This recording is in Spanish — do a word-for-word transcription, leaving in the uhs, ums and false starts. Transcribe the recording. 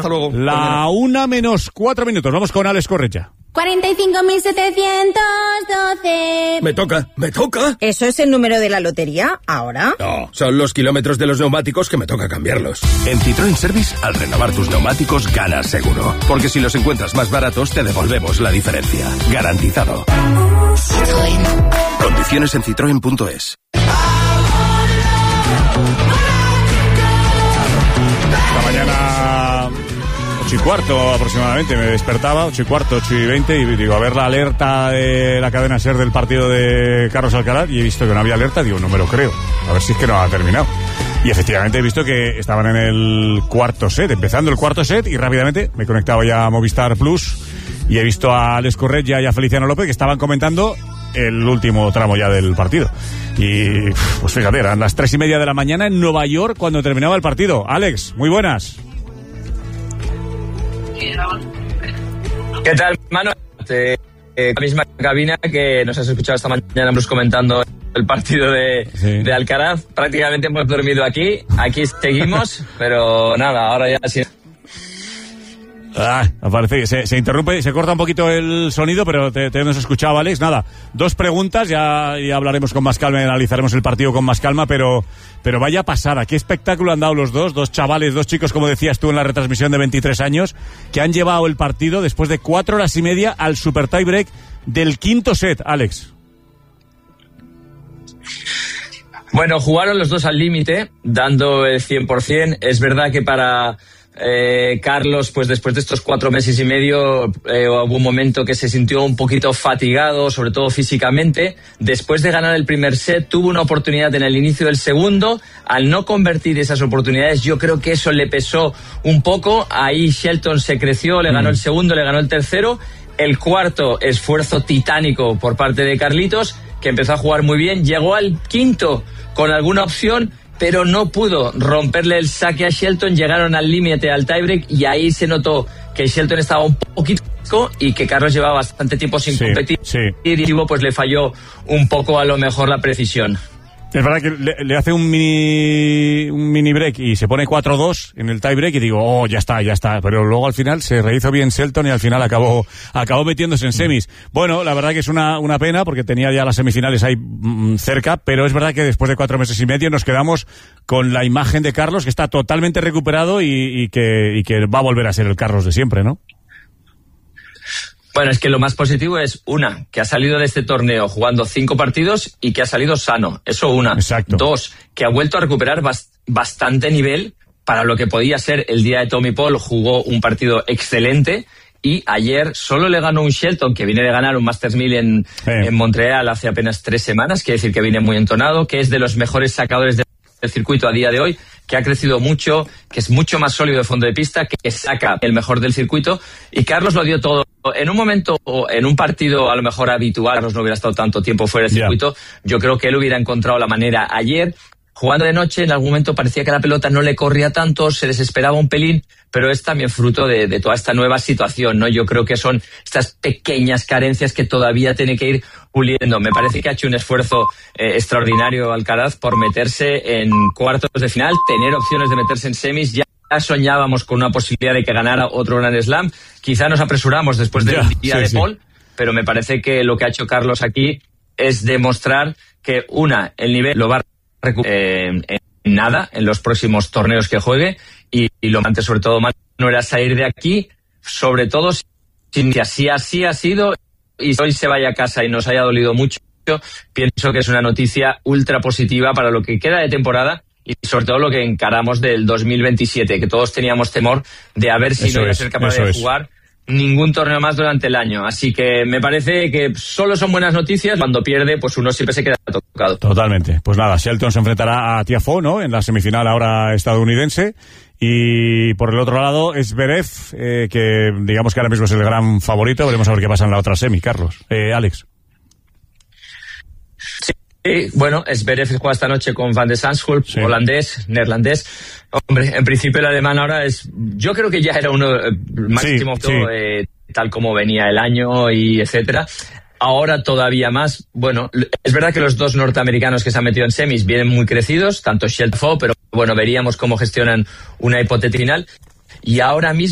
Hasta luego. La mañana. Una menos cuatro minutos. Vamos con Alex Correia. cuarenta y cinco mil setecientos doce. Me toca, me toca. ¿Eso es el número de la lotería ahora? No, son los kilómetros de los neumáticos que me toca cambiarlos. En Citroën Service, al renovar tus neumáticos, ganas seguro. Porque si los encuentras más baratos, te devolvemos la diferencia. Garantizado. Citroën. Condiciones en citroen punto es. Esta mañana, ocho y cuarto aproximadamente, me despertaba, ocho y cuarto, ocho y veinte, y digo, a ver la alerta de la cadena SER del partido de Carlos Alcaraz, y he visto que no había alerta, digo, no me lo creo, a ver si es que no ha terminado. Y efectivamente he visto que estaban en el cuarto set, empezando el cuarto set, y rápidamente me he conectado ya a Movistar Plus, y he visto a Alex Correia y a Feliciano López que estaban comentando el último tramo ya del partido. Y pues fíjate, eran las tres y media de la mañana en Nueva York cuando terminaba el partido. Alex, muy buenas. ¿Qué tal, Manu? Eh, eh, la misma cabina que nos has escuchado esta mañana Bruce comentando el partido de, sí. de Alcaraz. Prácticamente hemos dormido aquí, aquí seguimos, pero nada, ahora ya sí. Ah, parece que se, se interrumpe, se corta un poquito el sonido, pero te, te hemos escuchado, Alex. Nada, dos preguntas, ya, ya hablaremos con más calma y analizaremos el partido con más calma, pero, pero vaya pasada, qué espectáculo han dado los dos, dos chavales, dos chicos, como decías tú en la retransmisión, de veintitrés años, que han llevado el partido después de cuatro horas y media al super tiebreak del quinto set, Alex. Bueno, jugaron los dos al límite, dando el cien por ciento. Es verdad que para Eh, Carlos, pues después de estos cuatro meses y medio, eh, hubo un momento que se sintió un poquito fatigado, sobre todo físicamente. Después de ganar el primer set, tuvo una oportunidad en el inicio del segundo. Al no convertir esas oportunidades, yo creo que eso le pesó un poco. Ahí Shelton se creció, le ganó el segundo, le ganó el tercero. El cuarto, esfuerzo titánico por parte de Carlitos, que empezó a jugar muy bien. Llegó al quinto con alguna opción, pero no pudo romperle el saque a Shelton. Llegaron al límite, al tiebreak, y ahí se notó que Shelton estaba un poquito y que Carlos llevaba bastante tiempo sin sí, competir sí. y pues le falló un poco a lo mejor la precisión. Es verdad que le, le hace un mini un mini break y se pone cuatro dos en el tie break y digo, oh, ya está, ya está. Pero luego al final se rehizo bien Shelton y al final acabó acabó metiéndose en semis. Bueno, la verdad que es una, una pena porque tenía ya las semifinales ahí mmm, cerca, pero es verdad que después de cuatro meses y medio nos quedamos con la imagen de Carlos, que está totalmente recuperado y, y, que, y que va a volver a ser el Carlos de siempre, ¿no? Bueno, es que lo más positivo es, una, que ha salido de este torneo jugando cinco partidos y que ha salido sano. Eso una. Exacto. Dos, que ha vuelto a recuperar bast- bastante nivel para lo que podía ser el día de Tommy Paul. Jugó un partido excelente y ayer solo le ganó un Shelton, que viene de ganar un Masters mil en, sí. en Montreal hace apenas tres semanas. Quiere decir que viene muy entonado, que es de los mejores sacadores de el circuito a día de hoy, que ha crecido mucho, que es mucho más sólido de fondo de pista, que saca el mejor del circuito, y Carlos lo dio todo. En un momento, en un partido a lo mejor habitual, Carlos no hubiera estado tanto tiempo fuera del circuito, yeah. yo creo que él hubiera encontrado la manera. Ayer, jugando de noche, en algún momento parecía que la pelota no le corría tanto, se desesperaba un pelín, pero es también fruto de, de toda esta nueva situación, ¿no? Yo creo que son estas pequeñas carencias que todavía tiene que ir puliendo. Me parece que ha hecho un esfuerzo eh, extraordinario Alcaraz por meterse en cuartos de final, tener opciones de meterse en semis. Ya soñábamos con una posibilidad de que ganara otro Grand Slam. Quizá nos apresuramos después del yeah, día sí, de sí. Paul, pero me parece que lo que ha hecho Carlos aquí es demostrar que, una, el nivel lo va a recuperar eh, en nada en los próximos torneos que juegue, y, y lo antes sobre todo no era salir de aquí, sobre todo si así así ha sido, y hoy se vaya a casa y nos haya dolido mucho. Pienso que es una noticia ultra positiva para lo que queda de temporada y sobre todo lo que encaramos del dos mil veintisiete, que todos teníamos temor de a ver si eso no iba a ser capaz de jugar ningún torneo más durante el año. Así que me parece que solo son buenas noticias. Cuando pierde, pues uno siempre se queda tocado. Totalmente. Pues nada, Shelton se enfrentará a Tiafoe, ¿no?, en la semifinal ahora estadounidense. Y por el otro lado es Zverev, eh, que digamos que ahora mismo es el gran favorito. Veremos a ver qué pasa en la otra semi, Carlos. Eh, Alex. Sí. Sí, bueno, Zverev juega esta noche con Van de Zandschulp, sí. holandés, neerlandés. Hombre, en principio el alemán ahora es, yo creo que ya era uno máximo, sí, sí. Eh, tal como venía el año y etcétera. Ahora todavía más. Bueno, es verdad que los dos norteamericanos que se han metido en semis vienen muy crecidos, tanto Shelton, pero bueno, veríamos cómo gestionan una hipotética final. Y ahora mismo